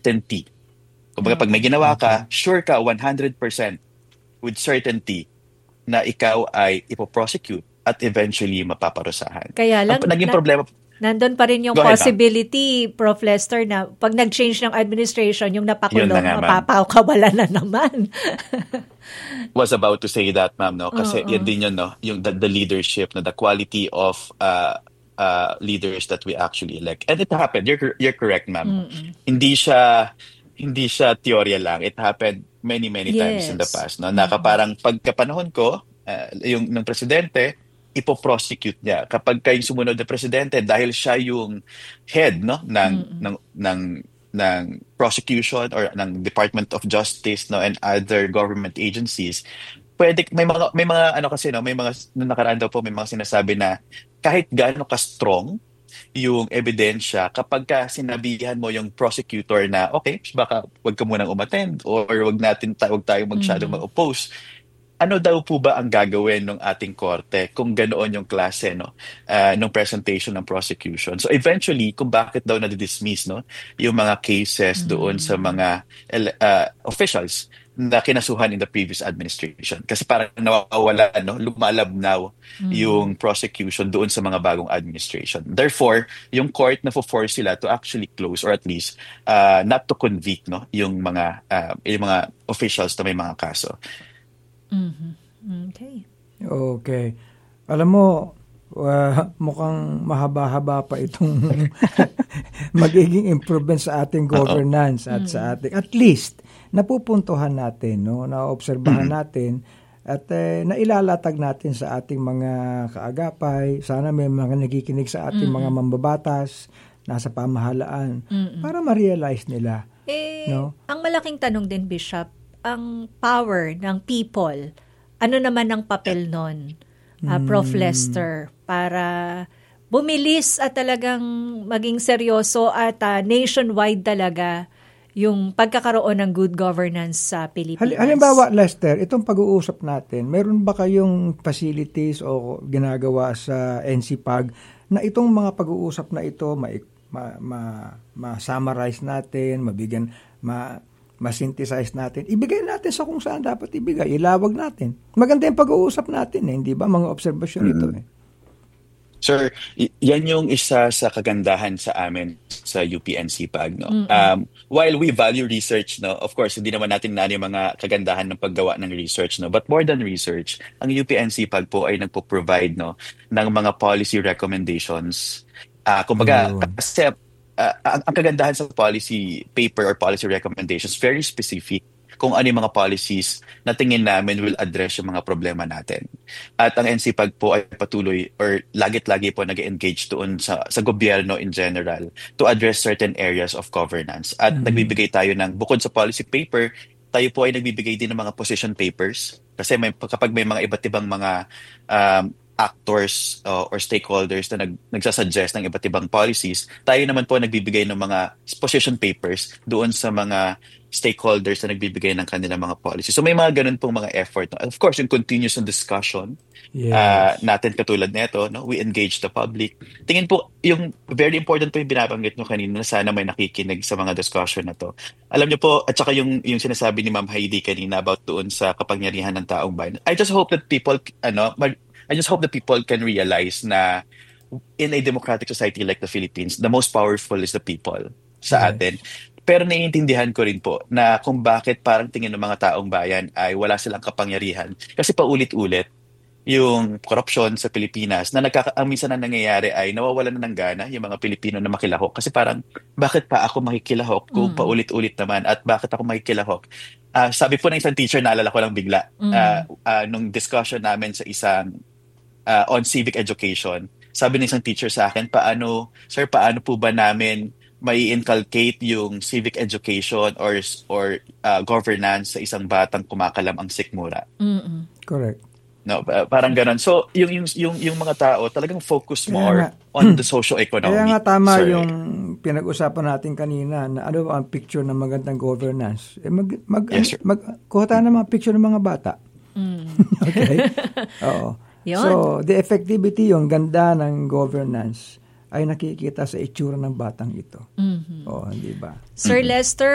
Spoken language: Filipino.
certainty. Kumbaga, pag may ginawa ka, sure ka 100% with certainty na ikaw ay ipoprosecute at eventually mapaparusahan. Kaya lang, Naging problema. nandun pa rin yung Go ahead, possibility, Prof. Lester, na pag nag-change ng administration, yung Yun na napakulong, nga, ma'am. mapapakawala na naman. Was about to say that, ma'am, no? Kasi yan din yun, no? Yung the leadership, no? The quality of leaders that we actually elect. And it happened. You're correct, ma'am. Hindi siya teorya lang. It happened many times in the Yes. past, no? Na parang pagkapanahon ko, yung ng presidente, ipoprosecute niya. Kapag kayong sumunod na presidente, dahil siya yung head, no, ng prosecution or ng Department of Justice, no, and other government agencies, pwede may mga ano kasi, no, may mga nung nakaraan daw po may mga sinasabi na kahit gaano ka strong yung ebidensya, kapag ka sinabihan mo yung prosecutor na okay, baka wag ka munang umattend or wag tayong masyadong mag-oppose. Ano daw po ba ang gagawin ng ating korte kung ganoon yung klase, no, nung presentation ng prosecution? So eventually, kung bakit daw na-dismiss, no, yung mga cases doon sa mga officials na kinasuhan in the previous administration. Kasi parang nawawala, no, lumalabnaw yung prosecution doon sa mga bagong administration. Therefore, yung court na force sila to actually close or at least not to convict, no, yung mga officials na may mga kaso. Okay. Alam mo, mukhang mahaba-haba pa itong magiging improvement sa ating governance at sa ating, at least, napupuntuhan natin, no? Naobserbahan natin at nailalatag natin sa ating mga kaagapay. Sana may mga nakikinig sa ating mga mambabatas, nasa pamahalaan, para ma-realize nila. No? Ang malaking tanong din, Bishop, ang power ng people, ano naman ang papel nun, Prof. Lester, para bumilis at talagang maging seryoso at nationwide talaga yung pagkakaroon ng good governance sa Pilipinas? Halimbawa, Lester, itong pag-uusap natin, meron ba kayong facilities o ginagawa sa NCPAG na itong mga pag-uusap na ito ma-summarize natin, mabigyan, ma-synthesize natin, ibigay natin sa kung saan dapat ibigay, ilawag natin. Maganda yung pag-uusap natin, hindi ba? Mga obserbasyon ito. Sir, yan yung isa sa kagandahan sa amin sa UPNCPAG, no. While we value research, no, of course, hindi naman natin yung mga kagandahan ng paggawa ng research, no. But more than research, ang UPNCPAG po ay nagpo-provide, no, ng mga policy recommendations. Kumbaga, kasi ang kagandahan sa policy paper or policy recommendations, very specific kung ano yung mga policies na tingin namin will address yung mga problema natin. At ang NCPAG po ay patuloy or lagi po nag-engage doon sa gobyerno in general to address certain areas of governance. At nagbibigay tayo ng, bukod sa policy paper, tayo po ay nagbibigay din ng mga position papers. Kasi kapag may mga iba't ibang mga actors or stakeholders na nagsasuggest ng iba't ibang policies, tayo naman po nagbibigay ng mga position papers doon sa mga stakeholders na nagbibigay ng kanilang mga policies. So may mga ganun pong mga effort. Of course, yung continuous discussion natin katulad nito, no? We engage the public. Tingin po, yung very important po yung binabanggit nyo kanina na sana may nakikinig sa mga discussion na to. Alam nyo po, at saka yung sinasabi ni Ma'am Heidi kanina about doon sa kapangyarihan ng taong bayan. I just hope that people can realize na in a democratic society like the Philippines, the most powerful is the people sa atin. Pero naiintindihan ko rin po na kung bakit parang tingin ng mga taong bayan ay wala silang kapangyarihan. Kasi paulit-ulit yung korupsyon sa Pilipinas na ang minsan na nangyayari ay nawawalan na ng gana yung mga Pilipino na makilahok. Kasi parang, bakit pa ako makikilahok kung paulit-ulit naman at bakit ako makikilahok? Sabi po ng isang teacher, naalala ko lang bigla, nung discussion namin sa isang on civic education, sabi ng isang teacher sa akin, paano po ba namin may inculcate yung civic education or governance sa isang batang kumakalam ang sikmura? Correct. No, parang ganun. So, yung mga tao talagang focus more on the socio-economic. Kaya nga tama yung pinag-usapan natin kanina na ano ang picture ng magandang governance. Kuha tayo ng mga picture ng mga bata. Okay? Oo. So, the effectivity, yung ganda ng governance ay nakikita sa itsura ng batang ito. Oh, di ba? Sir Lester,